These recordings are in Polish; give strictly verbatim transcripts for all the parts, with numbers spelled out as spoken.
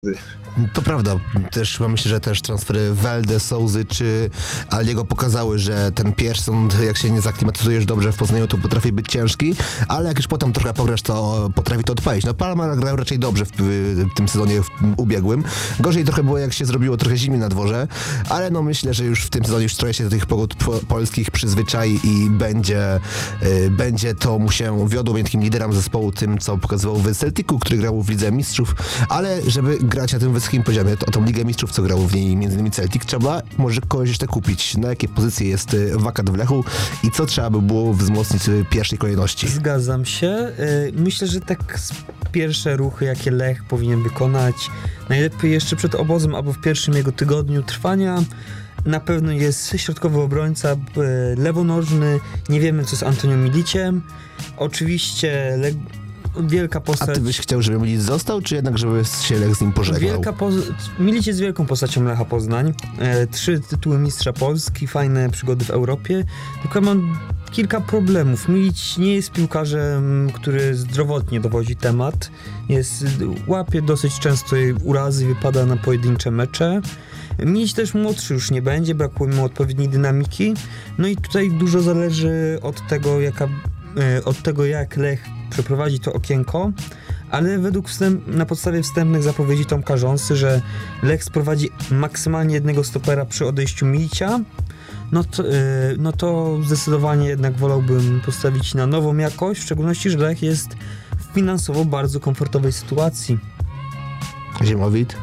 To prawda, też myślę, że też transfery Welde, Souzy czy Aliego pokazały, że ten Pearson, jak się nie zaklimatyzujesz dobrze w Poznaniu, to potrafi być ciężki, ale jak już potem trochę pograsz, to potrafi to odpalić. No Palma grał raczej dobrze w, w tym sezonie w ubiegłym. Gorzej trochę było, jak się zrobiło trochę zimnie na dworze, ale no myślę, że już w tym sezonie już trochę się do tych pogód po, polskich przyzwyczai i będzie, y, będzie to mu się wiodło takim liderem zespołu, tym co pokazywał w Celticu, który grał w Lidze Mistrzów, ale żeby grać na tym wysokim poziomie, to o tą Ligę Mistrzów, co grał w niej między innymi Celtic, trzeba może kogoś jeszcze kupić. Na jakie pozycje jest wakat w Lechu i co trzeba by było wzmocnić w pierwszej kolejności? Zgadzam się. Myślę, że tak pierwsze ruchy, jakie Lech powinien wykonać, najlepiej jeszcze przed obozem albo w pierwszym jego tygodniu trwania, na pewno jest środkowy obrońca, lewonożny, nie wiemy co z Antonio Miliciem. Oczywiście Le- wielka postać. A ty byś chciał, żeby Milic został, czy jednak żeby się Lech z nim pożegnał? Wielka poz- Milic jest wielką postacią Lecha Poznań. E, trzy tytuły mistrza Polski, fajne przygody w Europie. Tylko mam kilka problemów. Milic nie jest piłkarzem, który zdrowotnie dowodzi temat. Jest, łapie dosyć często urazy, wypada na pojedyncze mecze. Milic też młodszy już nie będzie, brakuje mu odpowiedniej dynamiki. No i tutaj dużo zależy od tego, jaka, od tego jak Lech przeprowadzi to okienko, ale według wstęp, na podstawie wstępnych zapowiedzi Tomka Rząsy, że Lech sprowadzi maksymalnie jednego stopera przy odejściu Milicia, no to, yy, no to zdecydowanie jednak wolałbym postawić na nową jakość, w szczególności, że Lech jest w finansowo bardzo komfortowej sytuacji. Ziemowit?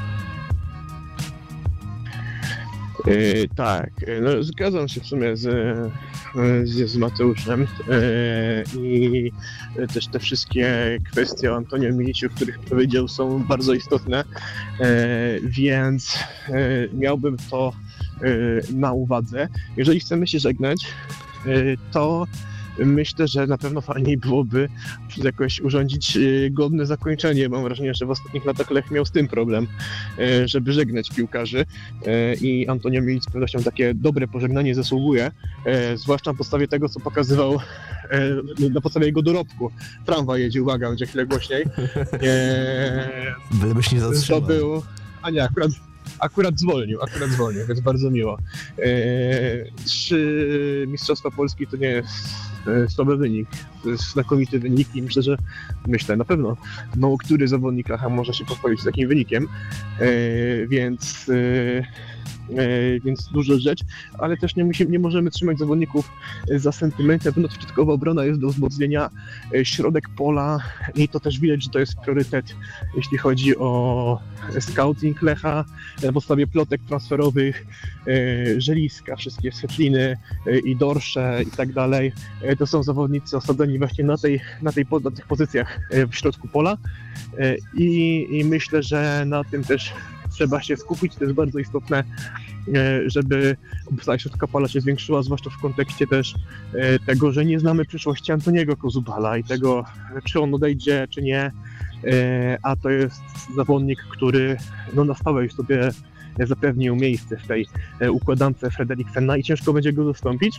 Yy, tak, no, zgadzam się w sumie z, z, z Mateuszem yy, i też te wszystkie kwestie o Antonio Miliciu, o których powiedział, są bardzo istotne, yy, więc yy, miałbym to yy, na uwadze. Jeżeli chcemy się żegnać, yy, to myślę, że na pewno fajniej byłoby jakoś urządzić godne zakończenie. Mam wrażenie, że w ostatnich latach Lech miał z tym problem, żeby żegnać piłkarzy i Antonio Milic z pewnością takie dobre pożegnanie zasługuje, zwłaszcza na podstawie tego, co pokazywał na podstawie jego dorobku. Tramwaj jedzie, uwaga, będzie chwilę głośniej. Bylebyś nie zatrzymał. To był... A nie, akurat Akurat zwolnił, akurat zwolnił, więc bardzo miło. Eee, trzy Mistrzostwa Polski to nie jest e, słaby wynik, to jest znakomity wynik i myślę, że myślę, na pewno mało który zawodnik Lecha może się pochwalić z takim wynikiem, eee, więc e, E, więc duża rzecz, ale też nie, musimy, nie możemy trzymać zawodników za sentymenty. Na pewno środkowa obrona jest do wzmocnienia, e, środek pola i to też widać, że to jest priorytet, jeśli chodzi o scouting Lecha, na podstawie plotek transferowych, e, Żeliska, wszystkie Svetliny e, i Dorsze i tak dalej. E, to są zawodnicy osadzeni właśnie na, tej, na, tej, na tych pozycjach e, w środku pola e, i, i myślę, że na tym też trzeba się skupić, to jest bardzo istotne, żeby obsada środka pola się zwiększyła, zwłaszcza w kontekście też tego, że nie znamy przyszłości Antoniego Kozubala i tego, czy on odejdzie, czy nie, a to jest zawodnik, który no, na stałe już sobie zapewnił miejsce w tej układance Frederiksena i ciężko będzie go zastąpić.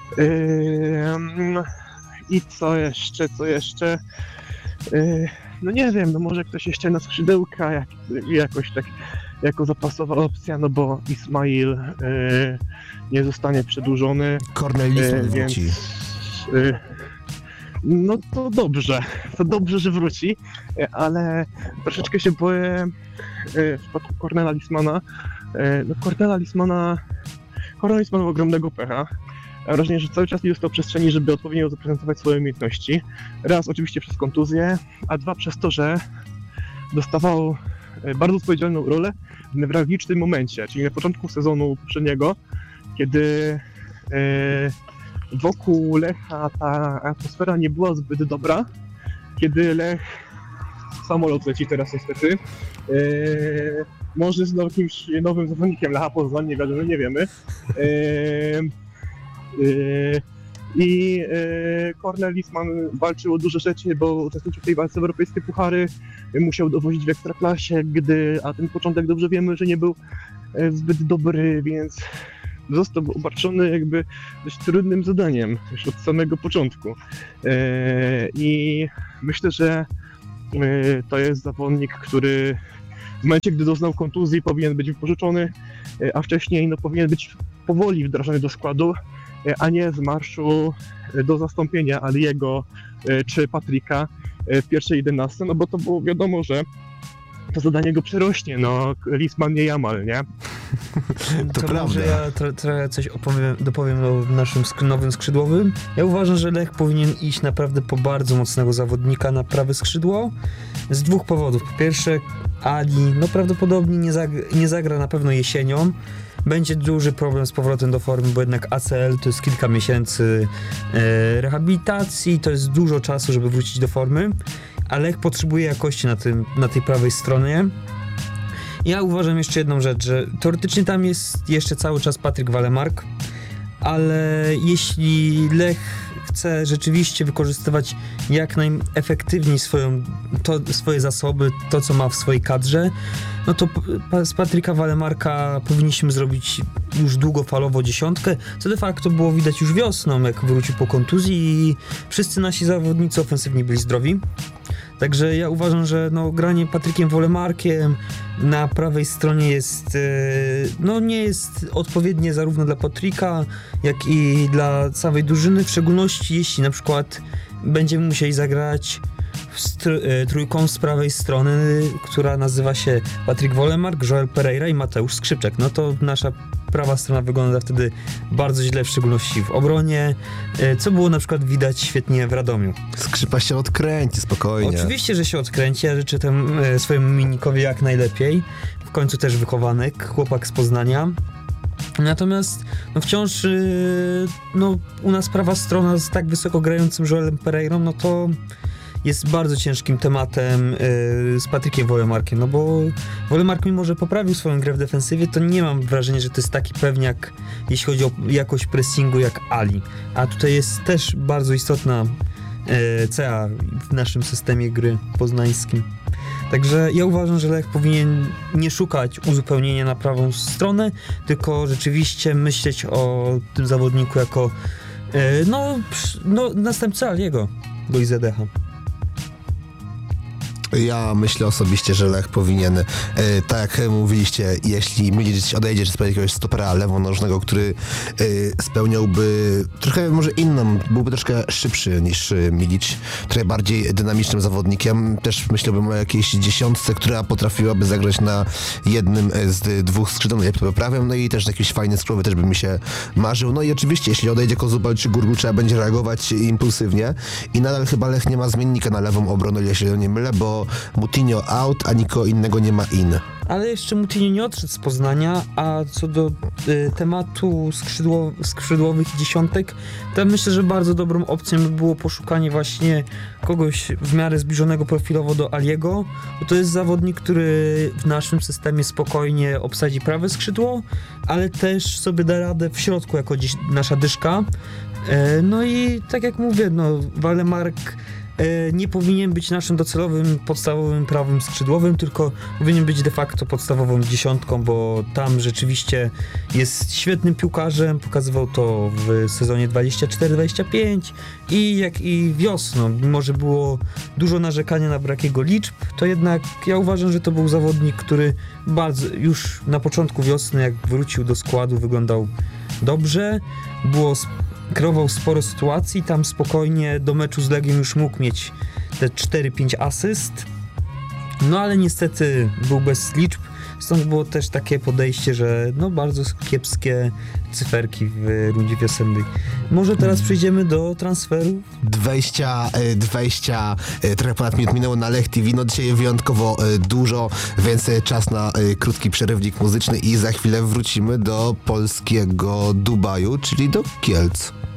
I co jeszcze, co jeszcze? No nie wiem, no może ktoś jeszcze na skrzydełka, jak, jakoś tak jako zapasowa opcja, no bo Ismail y, nie zostanie przedłużony. Kornel Lisman wróci. Y, no to dobrze, to dobrze, że wróci, ale troszeczkę się boję y, w przypadku Kornela Lismana. Y, no Kornela Lismana, Kornel Lisman ma ogromnego pecha. Mam wrażenie, że cały czas nie dostał przestrzeni, żeby odpowiednio zaprezentować swoje umiejętności. Raz oczywiście przez kontuzję, a dwa przez to, że dostawał bardzo odpowiedzialną rolę w newralgicznym momencie, czyli na początku sezonu poprzedniego, kiedy wokół Lecha ta atmosfera nie była zbyt dobra, kiedy Lech, samolot leci teraz niestety, może z jakimś nowym zawodnikiem Lecha Poznań, nie wiadomo, nie wiemy. I Kornel Lisman walczył o duże rzeczy, bo uczestniczył w tej walce w europejskie puchary, musiał dowozić w ekstraklasie, gdy, a ten początek dobrze wiemy, że nie był zbyt dobry, więc został obarczony jakby dość trudnym zadaniem już od samego początku. I myślę, że to jest zawodnik, który w momencie, gdy doznał kontuzji, powinien być wypożyczony, a wcześniej no, powinien być powoli wdrażany do składu, a nie z marszu do zastąpienia Aliego czy Patryka w pierwszej jedenastce, no bo to było wiadomo, że to zadanie go przerośnie, no Lisman nie Jamal, nie? To, to prawda. może ja trochę tro, coś opowiem, dopowiem o naszym sk- nowym skrzydłowym. Ja uważam, że Lech powinien iść naprawdę po bardzo mocnego zawodnika na prawe skrzydło z dwóch powodów. Po pierwsze, Ali no prawdopodobnie nie, zag- nie zagra na pewno jesienią. Będzie duży problem z powrotem do formy, bo jednak A C L to jest kilka miesięcy e, rehabilitacji, to jest dużo czasu, żeby wrócić do formy, a Lech potrzebuje jakości na, tym, na tej prawej stronie. Ja uważam jeszcze jedną rzecz, że teoretycznie tam jest jeszcze cały czas Patryk Walemark, ale jeśli Lech chce rzeczywiście wykorzystywać jak najefektywniej swoją, to, swoje zasoby, to co ma w swojej kadrze, no to p- z Patryka Walemarka powinniśmy zrobić już długofalowo dziesiątkę, co de facto było widać już wiosną, jak wrócił po kontuzji i wszyscy nasi zawodnicy ofensywni byli zdrowi. Także ja uważam, że no, granie Patrykiem Walemarkiem na prawej stronie jest, no nie jest odpowiednie zarówno dla Patryka, jak i dla całej drużyny, w szczególności jeśli na przykład będziemy musieli zagrać str- trójką z prawej strony, która nazywa się Patryk Walemark, Joel Pereira i Mateusz Skrzypczak. No to nasza prawa strona wygląda wtedy bardzo źle, w szczególności w obronie, co było na przykład widać świetnie w Radomiu. Skrzypa się odkręci, spokojnie. Oczywiście, że się odkręci, ja życzę temu e, swojemu Minikowi jak najlepiej. W końcu też wychowanek, chłopak z Poznania. Natomiast no wciąż yy, no, u nas prawa strona z tak wysoko grającym Joelem Pereirą, no to jest bardzo ciężkim tematem yy, z Patrykiem Walemarkiem, no bo Walemark, mimo że poprawił swoją grę w defensywie, to nie mam wrażenia, że to jest taki pewniak, jeśli chodzi o jakość pressingu jak Ali. A tutaj jest też bardzo istotna yy, cecha w naszym systemie gry poznańskim. Także ja uważam, że Lech powinien nie szukać uzupełnienia na prawą stronę, tylko rzeczywiście myśleć o tym zawodniku jako yy, no, no następca Aliego do I Z D H. Ja myślę osobiście, że Lech powinien, e, tak jak mówiliście, jeśli Milic odejdzie, czy sprawi jakiegoś stopera lewonożnego, który e, spełniałby trochę może inną, byłby troszkę szybszy niż Milic, trochę bardziej dynamicznym zawodnikiem. Też myślałbym o jakiejś dziesiątce, która potrafiłaby zagrać na jednym z dwóch skrzydł, jak to poprawiam, no i też jakiś fajny skrzydłowy też by mi się marzył. No i oczywiście, jeśli odejdzie Kozubal czy Gurgu, trzeba będzie reagować impulsywnie i nadal chyba Lech nie ma zmiennika na lewą obronę, jeśli się nie mylę, bo Moutinho out, a nikogo innego nie ma in. Ale jeszcze Moutinho nie odszedł z Poznania, a co do y, tematu skrzydło, skrzydłowych dziesiątek, to myślę, że bardzo dobrą opcją by było poszukanie właśnie kogoś w miarę zbliżonego profilowo do Aliego, bo to jest zawodnik, który w naszym systemie spokojnie obsadzi prawe skrzydło, ale też sobie da radę w środku jako dziś nasza dyszka. Y, no i tak jak mówię, no Walemark nie powinien być naszym docelowym, podstawowym prawym skrzydłowym, tylko powinien być de facto podstawową dziesiątką, bo tam rzeczywiście jest świetnym piłkarzem, pokazywał to w sezonie dwadzieścia cztery dwadzieścia pięć i jak i wiosną, mimo że było dużo narzekania na brak jego liczb, to jednak ja uważam, że to był zawodnik, który bardzo już na początku wiosny, jak wrócił do składu, wyglądał dobrze, było kreował sporo sytuacji, tam spokojnie do meczu z Legią już mógł mieć te cztery pięć asyst, no ale niestety był bez liczb, stąd było też takie podejście, że no bardzo kiepskie cyferki w rundzie wiosennej. Może teraz przejdziemy do transferu. dwadzieścia, dwadzieścia, trochę ponad minut minęło na Lech T V, no dzisiaj wyjątkowo dużo, więc czas na krótki przerywnik muzyczny i za chwilę wrócimy do polskiego Dubaju, czyli do Kielc.